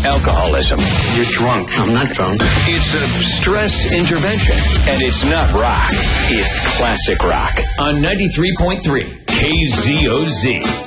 alcoholism. You're drunk. I'm not drunk. It's a stress intervention, and it's not rock. It's classic rock on 93.3 KZOZ.